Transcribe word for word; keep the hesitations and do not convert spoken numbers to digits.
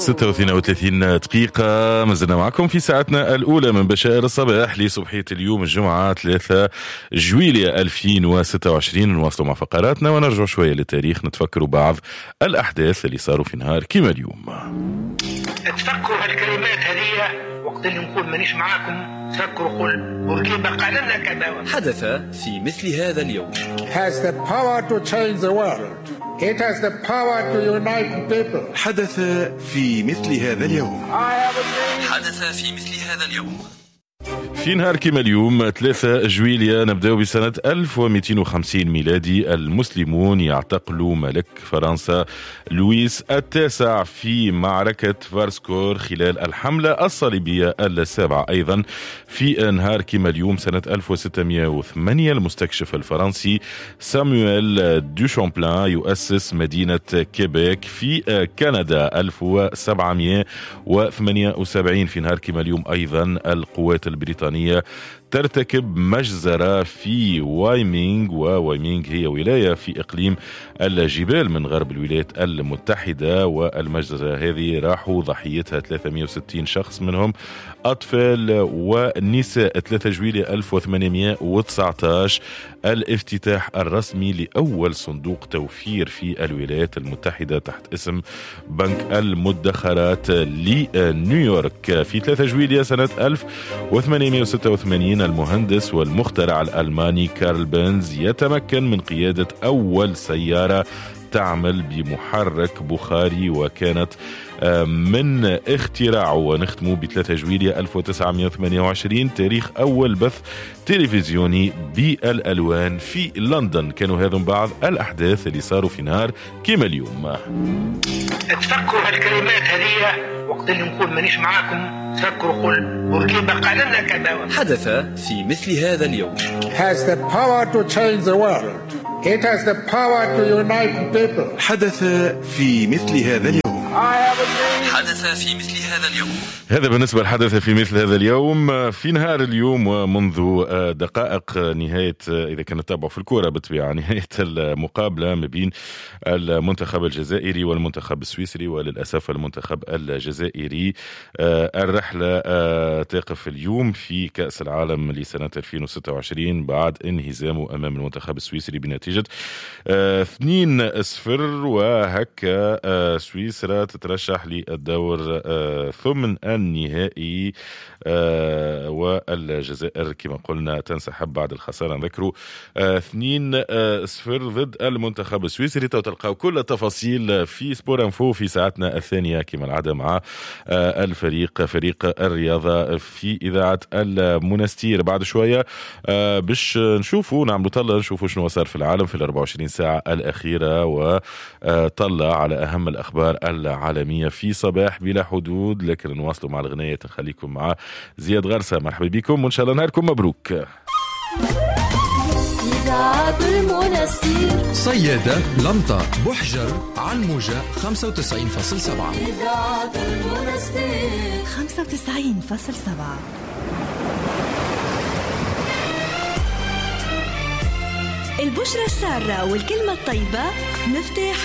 ستة واثنين وثلاثين دقيقة ما زلنا معكم في ساعتنا الأولى من بشائر الصباح لصبحية اليوم الجمعة ثلاثة جويلية ألفين وستة وعشرين. نواصلوا مع فقراتنا ونرجع شوية للتاريخ، نتفكروا بعض الأحداث اللي صاروا في نهار كيما اليوم. تفكروا هالكلمات هذه وقت اللي نقول مانيش معاكم، تفكروا قل بورقيبة قال لنا كذا. حدث في مثل هذا اليوم. has the power to change the world. It has the power to unite people. حدث في مثل هذا اليوم. حدث في مثل هذا اليوم. في نهار كيما اليوم ثلاثة جويلية نبدأ بسنة ألف ومئتين وخمسين ميلادي. المسلمون يعتقلوا ملك فرنسا لويس التاسع في معركة فارسكور خلال الحملة الصليبية السابعة. أيضا في نهار كيما اليوم سنة ألف وستمئة وثمانية المستكشف الفرنسي سامويل دو شامبلان يؤسس مدينة كيبيك في كندا. ألف وسبعمئة وثمانية وسبعين في نهار كيما اليوم أيضا القوات البريطانية ترتكب مجزرة في وايمينغ، ووايمينغ هي ولاية في إقليم الجبال من غرب الولايات المتحدة، والمجزرة هذه راحوا ضحيتها ثلاثمئة وستين شخص منهم أطفال ونساء. ثلاثة جويلية ألف وثمانمئة وتسعة عشر الافتتاح الرسمي لأول صندوق توفير في الولايات المتحدة تحت اسم بنك المدخرات لنيويورك. في ثلاثة جويلية سنة ألف وثمانمئة وستة وثمانين المهندس والمخترع الألماني كارل بنز يتمكن من قيادة أول سيارة تعمل بمحرك بخاري، وكانت من اختراعه. ونختمه بثلاثة جويلية ألف وتسعمئة وثمانية وعشرين تاريخ أول بث تلفزيوني بالألوان في لندن. كانوا هذم بعض الأحداث اللي صاروا في نهار كيما اليوم. تفكروا هالكلمات هذه وقت اللي نقول مانيش معاكم، تفكروا قل بورقيبة قال لنا كذا. حدث في مثل هذا اليوم. has the power to change the world. It has the power to unite people. حدث في مثل هذا اليوم. حدث في مثل هذا اليوم. هذا بالنسبة لحدث في مثل هذا اليوم. في نهار اليوم ومنذ دقائق نهاية، إذا كانت تتابعوا في الكورة بالطبيعة، نهاية المقابلة ما بين المنتخب الجزائري والمنتخب السويسري، وللأسف المنتخب الجزائري الرحلة تقف اليوم في كأس العالم لسنة ألفين وستة وعشرين بعد انهزامه أمام المنتخب السويسري بنتيجة اثنين صفر، وهكا سويسرا تترشح للدور ثمن النهائي، والجزائر كما قلنا تنسحب بعد الخسارة نذكروا اثنين صفر ضد المنتخب السويسري. تلقاو كل التفاصيل في سبور انفو في ساعتنا الثانية كما العادة مع الفريق فريق الرياضة في إذاعة المنستير. بعد شوية باش نشوفوا نعملوا طلع نشوفوا شنو صار في العالم في الأربع وعشرين ساعة الأخيرة، وطلع على أهم الأخبار العالمية في صباح بلا حدود. لكن نواصلوا مع الغنية، نخليكم مع زياد غرسة. مرحبا بكم وإن شاء الله نهاركم مبروك. صيادة لمطة بحجر على الموجة خمسة وتسعين فاصلة سبعة خمسة وتسعين فاصلة سبعة. البشرة السارة والكلمة الطيبة مفتاح